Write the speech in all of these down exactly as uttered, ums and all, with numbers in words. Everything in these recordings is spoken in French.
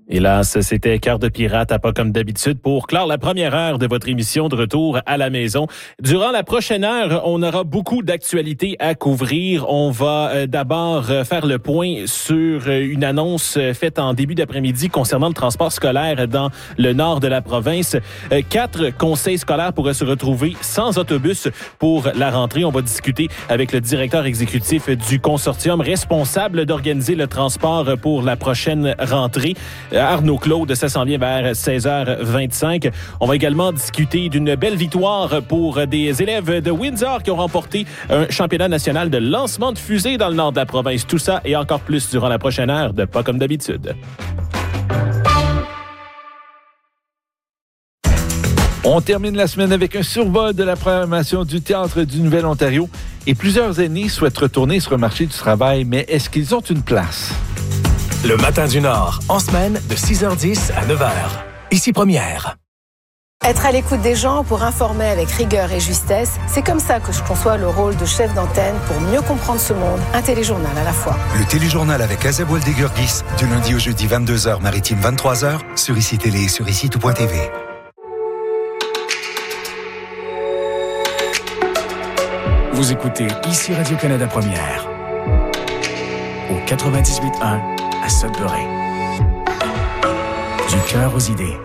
Hélas, c'était Cœur de pirate à pas comme d'habitude pour clore la première heure de votre émission de retour à la maison. Durant la prochaine heure, on aura beaucoup d'actualités à couvrir. On va euh, d'abord euh, faire le point sur euh, une annonce euh, faite en début d'après-midi concernant le transport scolaire dans le nord de la province. Euh, quatre conseils scolaires pourraient se retrouver sans autobus pour la rentrée. On va discuter avec le directeur exécutif du consortium responsable d'organiser le transport pour la prochaine rentrée. Arnaud Claude, ça s'en vient vers seize heures vingt-cinq. On va également discuter d'une belle victoire pour des élèves de Windsor qui ont remporté un championnat national de lancement de fusée dans le nord de la province. Tout ça et encore plus durant la prochaine heure de Pas comme d'habitude. On termine la semaine avec un survol de la programmation du Théâtre du Nouvel-Ontario et plusieurs aînés souhaitent retourner sur le marché du travail, mais est-ce qu'ils ont une place? Le Matin du Nord, en semaine de six heures dix à neuf heures. Ici Première. Être à l'écoute des gens pour informer avec rigueur et justesse, c'est comme ça que je conçois le rôle de chef d'antenne pour mieux comprendre ce monde. Un téléjournal à la fois. Le téléjournal avec Azeb Waldegurgis, du lundi au jeudi vingt-deux heures maritime vingt-trois heures, sur Ici Télé et sur ici tout point t v. Vous écoutez Ici Radio-Canada Première. Au quatre-vingt-dix-huit un à Sudbury. Du cœur aux idées.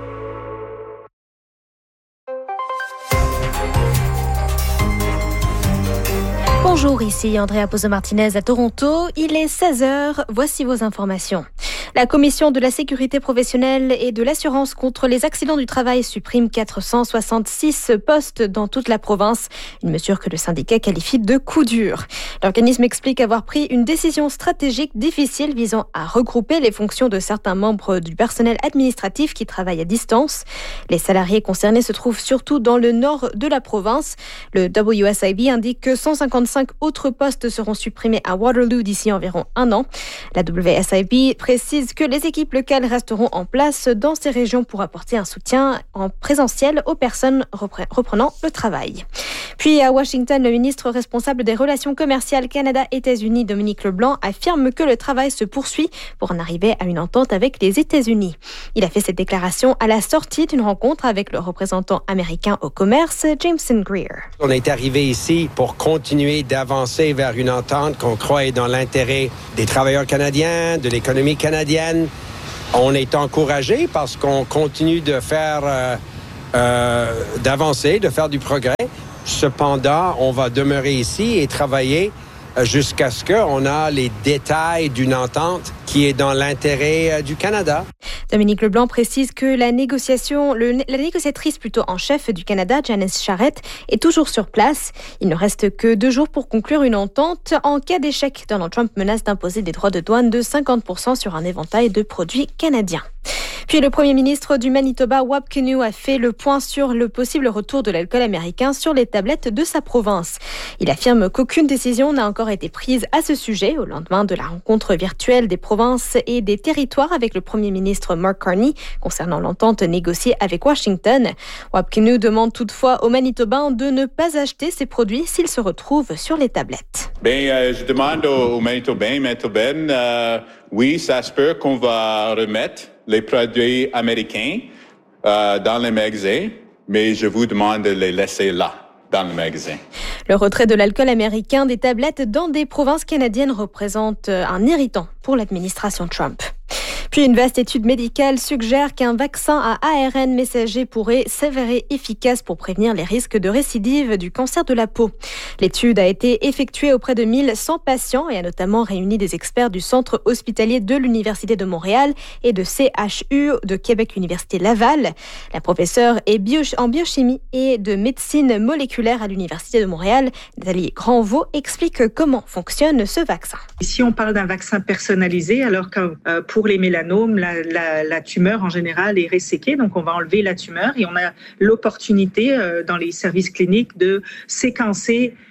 Bonjour, ici Andrea Pozo-Martinez à Toronto. Il est seize heures. Voici vos informations. La Commission de la sécurité professionnelle et de l'assurance contre les accidents du travail supprime quatre cent soixante-six postes dans toute la province, une mesure que le syndicat qualifie de coup dur. L'organisme explique avoir pris une décision stratégique difficile visant à regrouper les fonctions de certains membres du personnel administratif qui travaillent à distance. Les salariés concernés se trouvent surtout dans le nord de la province. Le W S I B indique que cent cinquante-cinq autres postes seront supprimés à Waterloo d'ici environ un an. La W S I B précise que les équipes locales resteront en place dans ces régions pour apporter un soutien en présentiel aux personnes reprenant le travail. Puis à Washington, le ministre responsable des relations commerciales Canada-États-Unis, Dominique Leblanc, affirme que le travail se poursuit pour en arriver à une entente avec les États-Unis. Il a fait cette déclaration à la sortie d'une rencontre avec le représentant américain au commerce, Jameson Greer. On est arrivé ici pour continuer d'avancer vers une entente qu'on croit est dans l'intérêt des travailleurs canadiens, de l'économie canadienne. On est encouragé parce qu'on continue de faire, euh, euh, d'avancer, de faire du progrès. Cependant, on va demeurer ici et travailler jusqu'à ce qu'on ait les détails d'une entente qui est dans l'intérêt du Canada. Dominique Leblanc précise que la négociation, le, la négociatrice plutôt en chef du Canada, Janice Charette, est toujours sur place. Il ne reste que deux jours pour conclure une entente. En cas d'échec, Donald Trump menace d'imposer des droits de douane de cinquante pour cent sur un éventail de produits canadiens. Puis le premier ministre du Manitoba, Wab Kinew, a fait le point sur le possible retour de l'alcool américain sur les tablettes de sa province. Il affirme qu'aucune décision n'a encore été prise à ce sujet au lendemain de la rencontre virtuelle des provinces et des territoires avec le premier ministre Mark Carney concernant l'entente négociée avec Washington. Wab Kinew demande toutefois aux Manitobains de ne pas acheter ces produits s'ils se retrouvent sur les tablettes. Bien, euh, je demande aux, aux Manitobains, Manitobaines, euh, oui, ça se peut qu'on va remettre les produits américains euh, dans les magasins, mais je vous demande de les laisser là, dans le magasin. Le retrait de l'alcool américain des tablettes dans des provinces canadiennes représente un irritant pour l'administration Trump. Puis une vaste étude médicale suggère qu'un vaccin à A R N messager pourrait s'avérer efficace pour prévenir les risques de récidive du cancer de la peau. L'étude a été effectuée auprès de mille cent patients et a notamment réuni des experts du Centre hospitalier de l'Université de Montréal et de C H U de Québec Université Laval. La professeure est bio- en biochimie et de médecine moléculaire à l'Université de Montréal, Nathalie Granvaux, explique comment fonctionne ce vaccin. Ici, on parle d'un vaccin personnalisé, alors que euh, pour les mélanomes, La, la, la tumeur en général est resséquée, donc on va enlever la tumeur et on a l'opportunité euh, dans les services cliniques de séquencer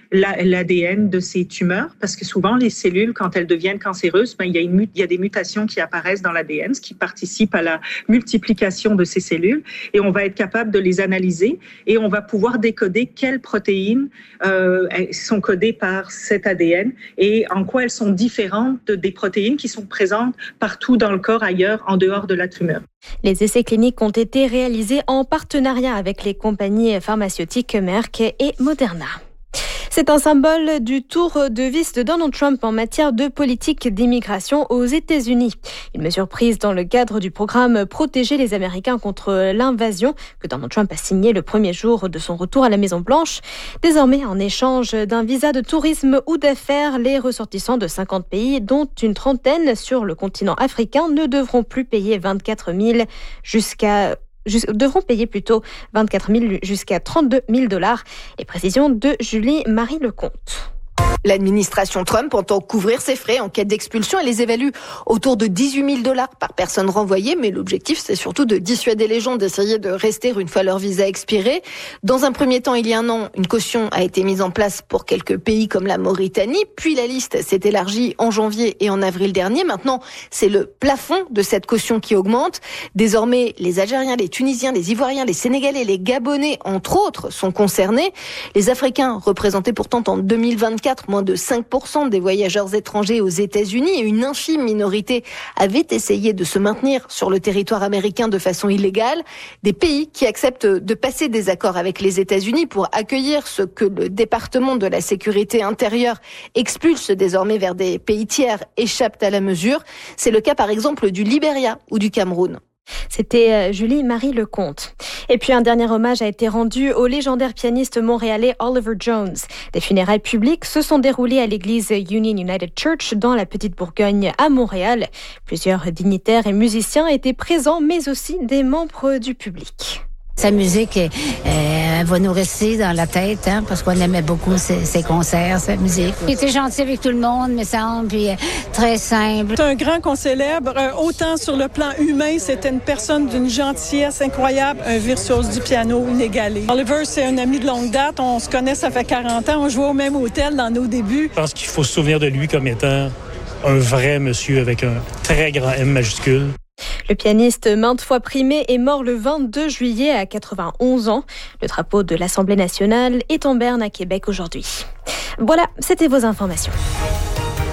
la, l'A D N de ces tumeurs, parce que souvent les cellules, quand elles deviennent cancéreuses, ben, il y a une, il y a des mutations qui apparaissent dans l'A D N, ce qui participe à la multiplication de ces cellules, et on va être capable de les analyser et on va pouvoir décoder quelles protéines euh, sont codées par cet A D N et en quoi elles sont différentes de, des protéines qui sont présentes partout dans le corps ailleurs, en dehors de la tumeur. Les essais cliniques ont été réalisés en partenariat avec les compagnies pharmaceutiques Merck et Moderna. C'est un symbole du tour de vis de Donald Trump en matière de politique d'immigration aux États-Unis. Une mesure prise dans le cadre du programme Protéger les Américains contre l'invasion que Donald Trump a signé le premier jour de son retour à la Maison-Blanche. Désormais, en échange d'un visa de tourisme ou d'affaires, les ressortissants de cinquante pays, dont une trentaine sur le continent africain, ne devront plus payer vingt-quatre mille jusqu'à devront payer plutôt vingt-quatre mille jusqu'à trente-deux mille dollars. Les précisions de Julie-Marie Lecomte. L'administration Trump entend couvrir ses frais en cas d'expulsion et les évalue autour de dix-huit mille dollars par personne renvoyée. Mais l'objectif, c'est surtout de dissuader les gens d'essayer de rester une fois leur visa expiré. Dans un premier temps, il y a un an, une caution a été mise en place pour quelques pays comme la Mauritanie. Puis la liste s'est élargie en janvier et en avril dernier. Maintenant, c'est le plafond de cette caution qui augmente. Désormais, les Algériens, les Tunisiens, les Ivoiriens, les Sénégalais, les Gabonais, entre autres, sont concernés. Les Africains représentaient pourtant en deux mille vingt-quatre moins de cinq pour cent des voyageurs étrangers aux États-Unis et une infime minorité avait essayé de se maintenir sur le territoire américain de façon illégale. Des pays qui acceptent de passer des accords avec les États-Unis pour accueillir ce que le département de la sécurité intérieure expulse désormais vers des pays tiers échappent à la mesure. C'est le cas par exemple du Libéria ou du Cameroun. C'était Julie-Marie Lecomte. Et puis un dernier hommage a été rendu au légendaire pianiste montréalais Oliver Jones. Des funérailles publiques se sont déroulées à l'église Union United Church dans la Petite Bourgogne à Montréal. Plusieurs dignitaires et musiciens étaient présents, mais aussi des membres du public. Sa musique, euh, elle va nous rester dans la tête, hein, parce qu'on aimait beaucoup ses, ses concerts, sa musique. Il était gentil avec tout le monde, me semble, puis euh, très simple. C'est un grand qu'on célèbre, euh, autant sur le plan humain, c'était une personne d'une gentillesse incroyable, un virtuose du piano inégalé. Oliver, c'est un ami de longue date, on se connaît, ça fait quarante ans, on jouait au même hôtel dans nos débuts. Je pense qu'il faut se souvenir de lui comme étant un vrai monsieur avec un très grand M majuscule. Le pianiste maintes fois primé est mort le vingt-deux juillet à quatre-vingt-onze ans. Le drapeau de l'Assemblée nationale est en berne à Québec aujourd'hui. Voilà, c'était vos informations.